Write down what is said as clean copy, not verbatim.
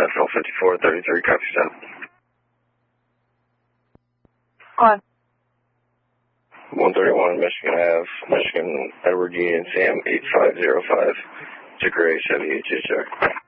FL 5433, copy 7. Go on. 131 Michigan Ave, Michigan, Edward Union, Sam 8505. It's a gray Chevy HHR.